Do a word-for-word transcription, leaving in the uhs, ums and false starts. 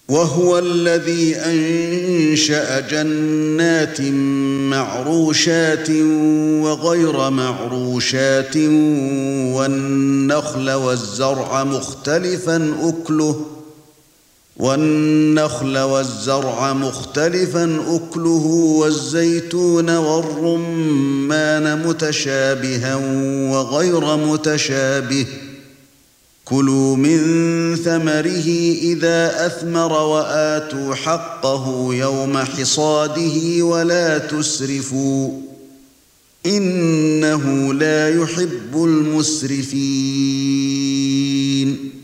وهو الذي أنشأ جنات معروشات وغير معروشات والنخل والزرع مختلفا أكله والنخل والزرع مختلفا أكله والزيتون والرمان متشابها وغير متشابه كلوا من ثمره إذا أثمر وآتوا حقه يوم حصاده ولا تسرفوا إنه لا يحب المسرفين